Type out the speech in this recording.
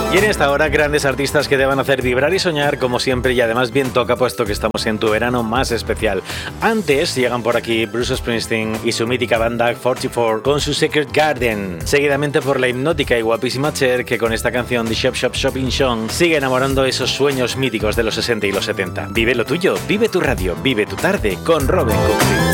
Y en esta hora, grandes artistas que te van a hacer vibrar y soñar, como siempre, y además bien toca, puesto que estamos en tu verano más especial. Antes llegan por aquí Bruce Springsteen y su mítica banda 44 con su Secret Garden, seguidamente por la hipnótica y guapísima Cher, que con esta canción de Shop Shop Shopping Song sigue enamorando esos sueños míticos de los 60 y los 70. Vive lo tuyo, vive tu radio, vive tu tarde con Robin Cook.